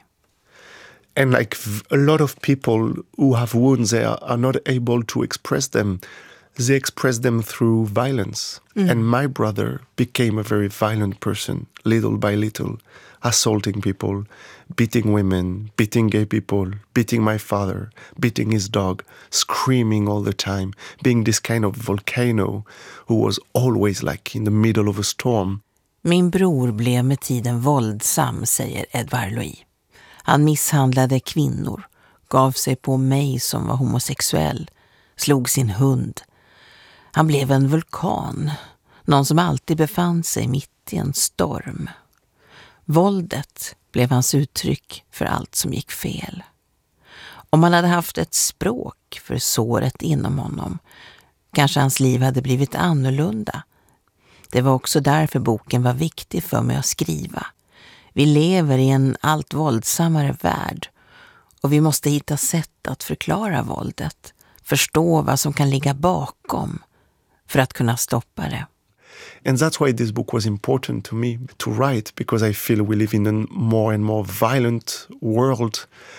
And like a lot of people who have wounds, they are not able to express them. They express them through violence. Mm. And my brother became a very violent person, little by little, assaulting people, beating women, beating gay people, beating my father, beating his dog, screaming all the time, being this kind of volcano who was always like in the middle of a storm. Min bror blev med tiden våldsam, säger Edvard Louis. Han misshandlade kvinnor, gav sig på mig som var homosexuell, slog sin hund. Han blev en vulkan, någon som alltid befann sig mitt i en storm. Våldet blev hans uttryck för allt som gick fel. Om han hade haft ett språk för såret inom honom, kanske hans liv hade blivit annorlunda. Det var också därför boken var viktig för mig att skriva. Vi lever i en allt våldsammare värld och vi måste hitta sätt att förklara våldet, förstå vad som kan ligga bakom för att kunna stoppa det. And that's why this book was important to me to write, because I feel we live in a more and more violent world.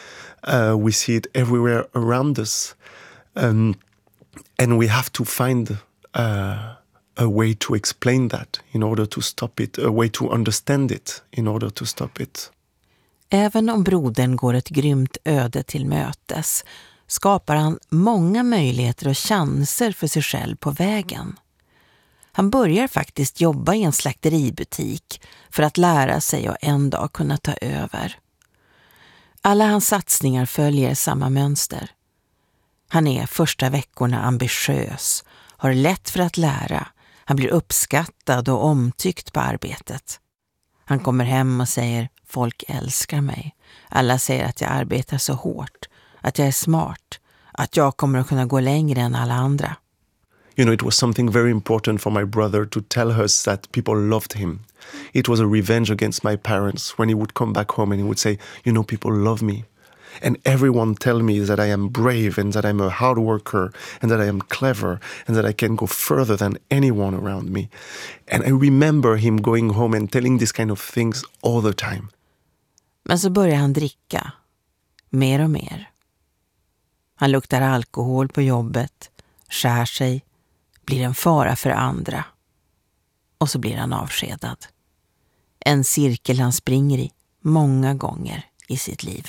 Uh, we see it everywhere around us. Um, and we have to find uh, a way to explain that in order to stop it, a way to understand it in order to stop it. Även om brodern går ett grymt öde till mötes skapar han många möjligheter och chanser för sig själv på vägen. Han börjar faktiskt jobba i en slakteributik för att lära sig och en dag kunna ta över. Alla hans satsningar följer samma mönster. Han är första veckorna ambitiös, har lätt för att lära. Han blir uppskattad och omtyckt på arbetet. Han kommer hem och säger, folk älskar mig. Alla säger att jag arbetar så hårt, att jag är smart, att jag kommer att kunna gå längre än alla andra. You know, it was something very important for my brother to tell us that people loved him. It was a revenge against my parents when he would come back home and he would say, you know, people love me. And everyone tell me that I am brave and that I'm a hard worker and that I am clever and that I can go further than anyone around me. And I remember him going home and telling these kind of things all the time. Men så börjar han dricka. Mer och mer. Han luktar alkohol på jobbet, skär sig, blir en fara för andra. Och så blir han avskedad. En cirkel han springer i många gånger i sitt liv.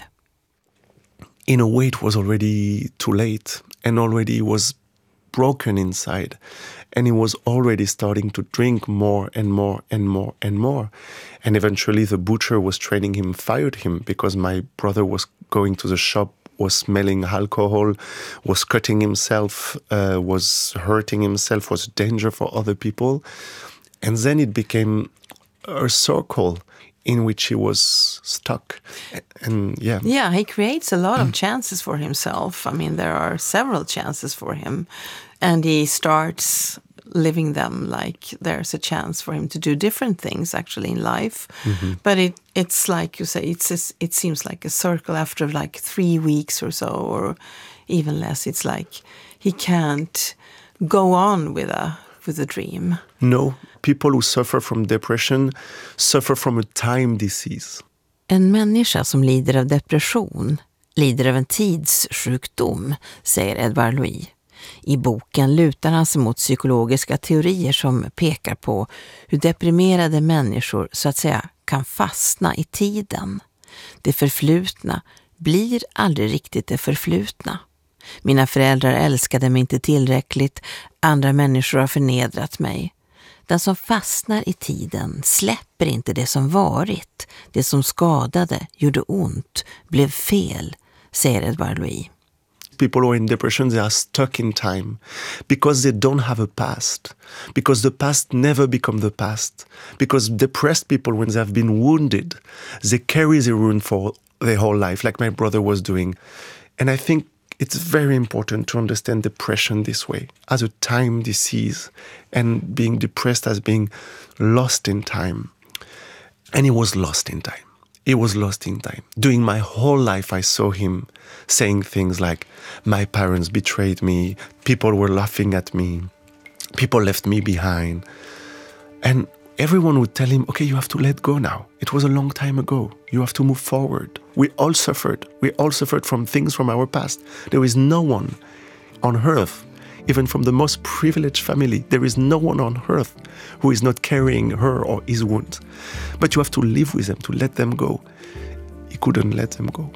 In a way it was already too late and already he was broken inside and he was already starting to drink more and more and more and more. And eventually the butcher was training him, fired him because my brother was going to the shop, was smelling alcohol, was cutting himself, uh, was hurting himself, was a danger for other people. And then it became a circle in which he was stuck. And yeah. Yeah, he creates a lot of chances for himself. I mean, there are several chances for him. And he starts living them like there's a chance for him to do different things actually in life. Mm-hmm. But it it's like you say, it's a, it seems like a circle after like three weeks or so, or even less. It's like he can't go on with a with a dream. No, people who suffer from depression suffer from a time disease. En människa som lider av depression lider av en tidssjukdom, säger Edvard Louis. I boken lutar han sig mot psykologiska teorier som pekar på hur deprimerade människor så att säga kan fastna i tiden. Det förflutna blir aldrig riktigt det förflutna. Mina föräldrar älskade mig inte tillräckligt, andra människor har förnedrat mig. Den som fastnar i tiden släpper inte det som varit. Det som skadade, gjorde ont, blev fel, säger Edvard Louis. People who are in depression, they are stuck in time because they don't have a past, because the past never become the past, because depressed people, when they have been wounded, they carry the wound for their whole life, like my brother was doing. And I think it's very important to understand depression this way, as a time disease, and being depressed as being lost in time. And he was lost in time. He was lost in time. During my whole life, I saw him saying things like, my parents betrayed me, people were laughing at me, people left me behind. And everyone would tell him, okay, you have to let go now. It was a long time ago. You have to move forward. We all suffered. We all suffered from things from our past. There is no one on earth, even from the most privileged family, there is no one on earth who is not carrying her or his wounds. But you have to live with them, to let them go. He couldn't let them go.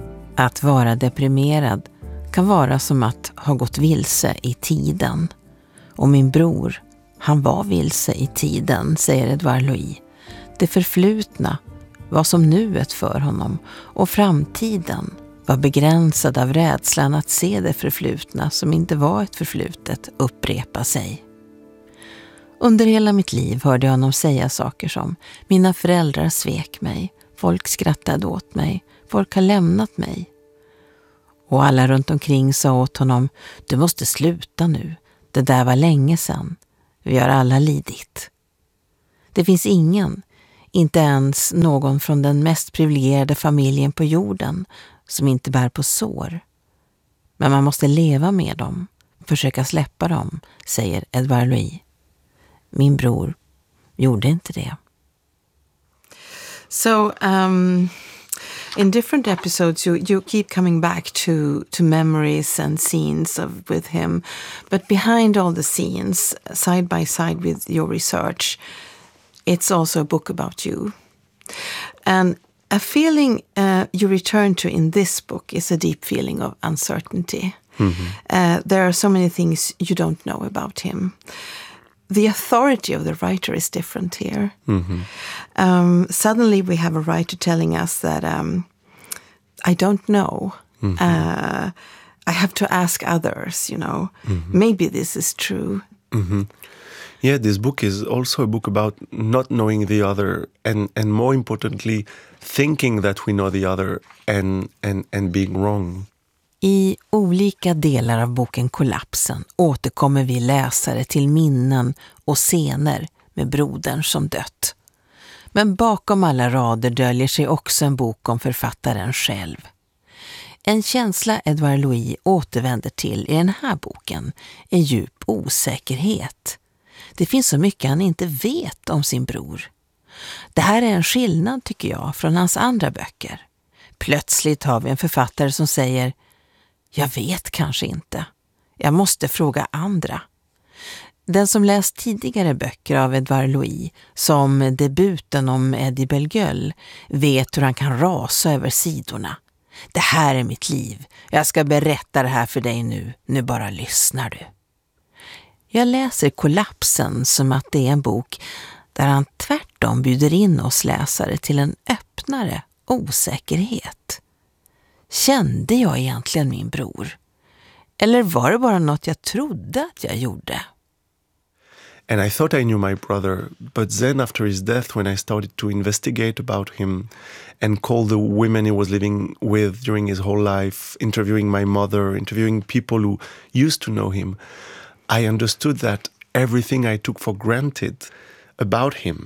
Att vara deprimerad kan vara som att ha gått vilse i tiden. Och min bror, han var vilse i tiden, säger Edvard Louis. Det förflutna var som nuet för honom och framtiden var begränsad av rädslan att se det förflutna som inte var ett förflutet upprepa sig. Under hela mitt liv hörde jag honom säga saker som: mina föräldrar svek mig, folk skrattade åt mig, folk har lämnat mig. Och alla runt omkring sa åt honom: du måste sluta nu, det där var länge sedan, vi har alla lidit. Det finns ingen, inte ens någon från den mest privilegierade familjen på jorden, som inte bär på sår. Men man måste leva med dem, försöka släppa dem, säger Edouard Louis. Min bror gjorde inte det. So, um, in different episodes, you, you keep coming back to, to memories and scenes of, with him. But behind all the scenes, side by side with your research, it's also a book about you. And a feeling uh, you return to in this book is a deep feeling of uncertainty. Mm-hmm. Uh, there are so many things you don't know about him. The authority of the writer is different here. Mm-hmm. Um, suddenly we have a writer telling us that um, I don't know. Mm-hmm. Uh, I have to ask others, you know. Mm-hmm. Maybe this is true. Mm-hmm. Yeah, this book is also a book about not knowing the other and, and more importantly, thinking that we know the other and, and, and being wrong. I olika delar av boken Kollapsen återkommer vi läsare till minnen och scener med brodern som dött. Men bakom alla rader döljer sig också en bok om författaren själv. En känsla Edouard Louis återvänder till i den här boken är djup osäkerhet. Det finns så mycket han inte vet om sin bror. Det här är en skillnad, tycker jag, från hans andra böcker. Plötsligt har vi en författare som säger: jag vet kanske inte. Jag måste fråga andra. Den som läst tidigare böcker av Edouard Louis, som debuten om Eddie Bellegueule, vet hur han kan rasa över sidorna. Det här är mitt liv. Jag ska berätta det här för dig nu. Nu bara lyssnar du. Jag läser Kollapsen som att det är en bok där han tvärtom bjuder in oss läsare till en öppnare osäkerhet. Kände jag egentligen min bror? Eller var det bara något jag trodde att jag gjorde? And I thought I knew my brother, but then after his death, when I started to investigate about him and call the women he was living with during his whole life, interviewing my mother, interviewing people who used to know him, I understood that everything I took for granted about him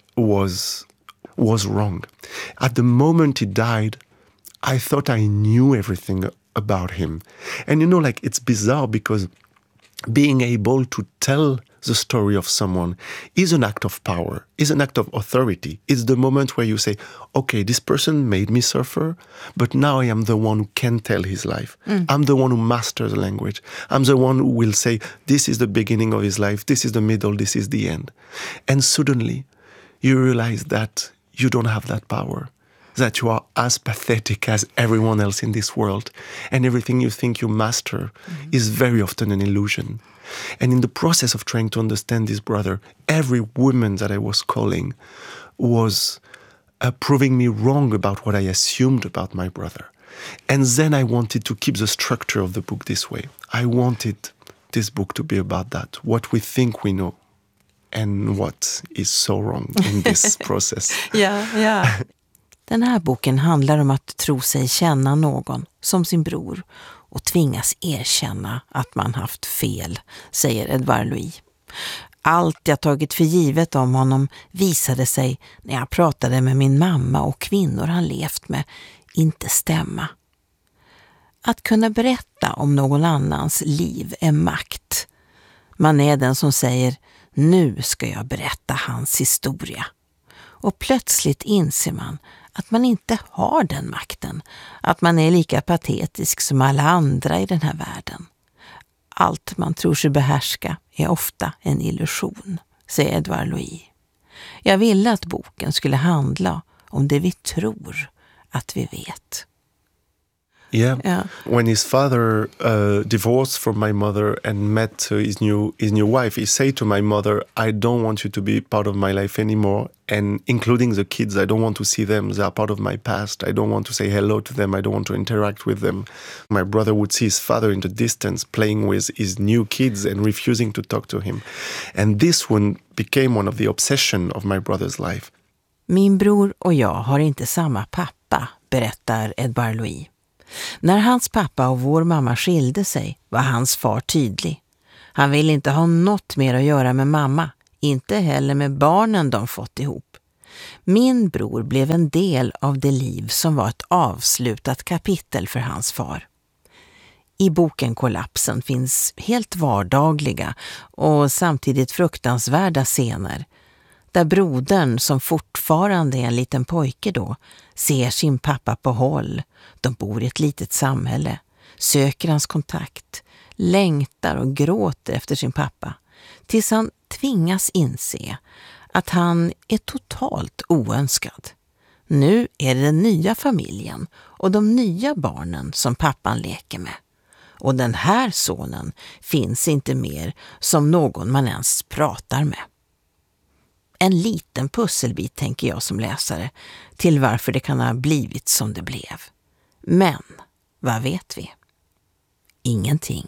was was wrong. At the moment he died, I thought I knew everything about him. And you know, like, it's bizarre because being able to tell the story of someone is an act of power, is an act of authority. It's the moment where you say, okay, this person made me suffer, but now I am the one who can tell his life. Mm. I'm the one who masters the language. I'm the one who will say, this is the beginning of his life, this is the middle, this is the end. And suddenly you realize that you don't have that power, that you are as pathetic as everyone else in this world, and everything you think you master mm-hmm. is very often an illusion. And in the process of trying to understand this brother, every woman that I was calling was uh, proving me wrong about what I assumed about my brother. And then I wanted to keep the structure of the book this way. I wanted this book to be about that, what we think we know, and what is so wrong in this process. Yeah, yeah. Den här boken handlar om att tro sig känna någon som sin bror och tvingas erkänna att man haft fel, säger Edouard Louis. Allt jag tagit för givet om honom visade sig när jag pratade med min mamma och kvinnor han levt med inte stämma. Att kunna berätta om någon annans liv är makt. Man är den som säger, nu ska jag berätta hans historia. Och plötsligt inser man att man inte har den makten, att man är lika patetisk som alla andra i den här världen. Allt man tror sig behärska är ofta en illusion, säger Edouard Louis. Jag ville att boken skulle handla om det vi tror att vi vet. Yeah. Yeah. When his father uh, divorced from my mother and met uh, his new his new wife, he said to my mother, "I don't want you to be part of my life anymore, and including the kids, I don't want to see them. They are part of my past. I don't want to say hello to them. I don't want to interact with them." My brother would see his father in the distance playing with his new kids and refusing to talk to him. And this one became one of the obsession of my brother's life. Min bror och jag har inte samma pappa, berättar Edouard Louis. När hans pappa och vår mamma skilde sig var hans far tydlig. Han ville inte ha något mer att göra med mamma, inte heller med barnen de fått ihop. Min bror blev en del av det liv som var ett avslutat kapitel för hans far. I boken Kollapsen finns helt vardagliga och samtidigt fruktansvärda scener där brodern, som fortfarande är en liten pojke då, ser sin pappa på håll. De bor i ett litet samhälle, söker hans kontakt, längtar och gråter efter sin pappa, tills han tvingas inse att han är totalt oönskad. Nu är det den nya familjen och de nya barnen som pappan leker med. Och den här sonen finns inte mer som någon man ens pratar med. En liten pusselbit, tänker jag som läsare, till varför det kan ha blivit som det blev. Men vad vet vi? Ingenting.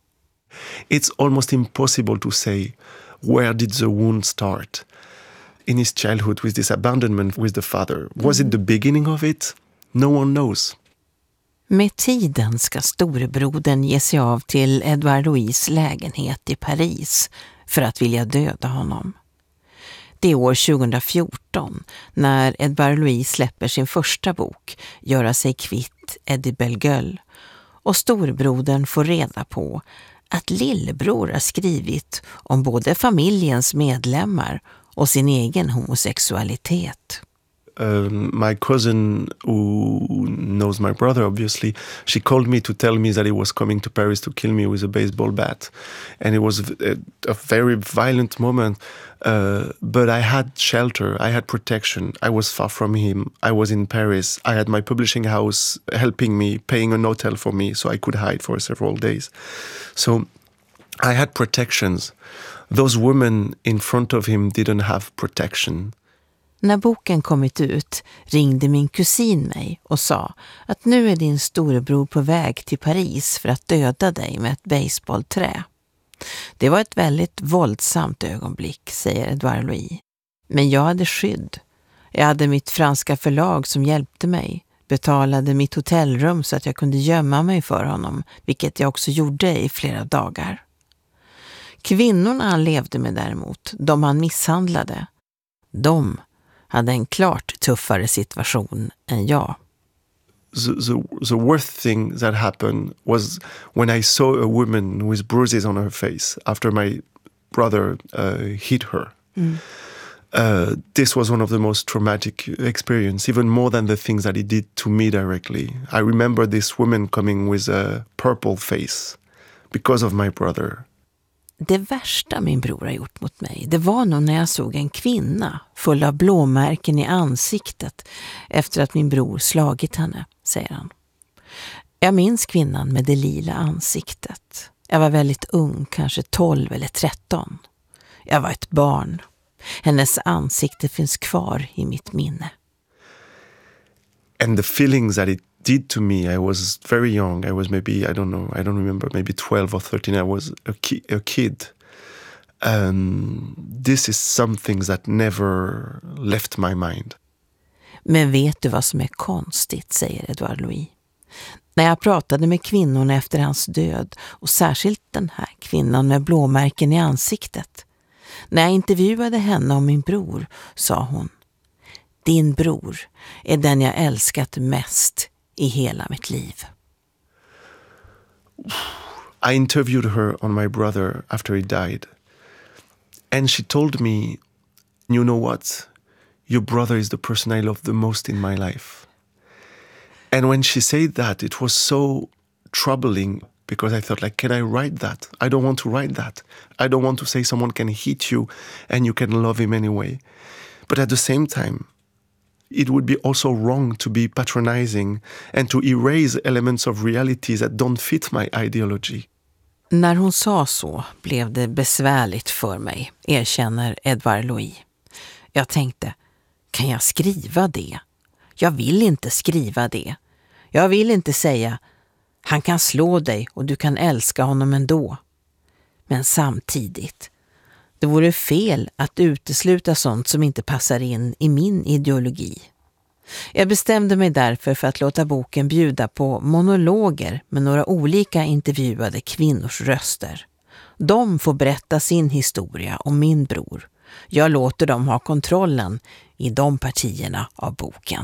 It's almost impossible to say where did the wound start. In his childhood with this abandonment with the father. Was it the beginning of it? No one knows. Med tiden ska storebrodern ge sig av till Edouard Louis lägenhet i Paris för att vilja döda honom. Det är år tjugohundrafjorton när Edouard Louis släpper sin första bok, Göra sig kvitt Eddie Bellegueule, och storbrodern får reda på att lillebror har skrivit om både familjens medlemmar och sin egen homosexualitet. Um, my cousin, who knows my brother obviously, she called me to tell me that he was coming to Paris to kill me with a baseball bat, and it was a, a very violent moment, uh, but I had shelter, I had protection, I was far from him, I was in Paris, I had my publishing house helping me, paying an hotel for me so I could hide for several days. So I had protections. Those women in front of him didn't have protection. När boken kommit ut ringde min kusin mig och sa att nu är din storebror på väg till Paris för att döda dig med ett baseballträ. Det var ett väldigt våldsamt ögonblick, säger Edouard Louis. Men jag hade skydd. Jag hade mitt franska förlag som hjälpte mig, betalade mitt hotellrum så att jag kunde gömma mig för honom, vilket jag också gjorde i flera dagar. Kvinnorna han levde med däremot, de han misshandlade, de hade en klart tuffare situation än jag. The, the, the worst thing that happened was when I saw a woman with bruises on her face after my brother uh, hit her. Mm. Uh, this was one of the most traumatic experience, even more than the things that he did to me directly. I remember this woman coming with a purple face because of my brother. Det värsta min bror har gjort mot mig, det var nog när jag såg en kvinna full av blåmärken i ansiktet efter att min bror slagit henne, säger han. Jag minns kvinnan med det lila ansiktet. Jag var väldigt ung, kanske tolv eller tretton. Jag var ett barn. Hennes ansikte finns kvar i mitt minne. And the feelings that it did to me, I was very young. I was maybe, I don't know, I don't remember, maybe twelve or thirteen. I was a, ki- a kid. Um, this is something that never left my mind. Men vet du vad som är konstigt, säger Edouard Louis. När jag pratade med kvinnorna efter hans död, och särskilt den här kvinnan med blåmärken i ansiktet. När jag intervjuade henne om min bror, sa hon: din bror är den jag älskat mest i hela mitt liv. I interviewed her on my brother after he died. And she told me, you know what? Your brother is the person I love the most in my life. And when she said that, it was so troubling because I thought, like, can I write that? I don't want to write that. I don't want to say someone can hit you and you can love him anyway. But at the same time, It would be also wrong to be patronizing and to erase elements of realities that don't fit my ideology. När hon sa så blev det besvärligt för mig, erkänner Edvard Louis. Jag tänkte, kan jag skriva det? Jag vill inte skriva det. Jag vill inte säga, han kan slå dig och du kan älska honom ändå. Men samtidigt, det vore fel att utesluta sånt som inte passar in i min ideologi. Jag bestämde mig därför för att låta boken bjuda på monologer med några olika intervjuade kvinnors röster. De får berätta sin historia om min bror. Jag låter dem ha kontrollen i de partierna av boken.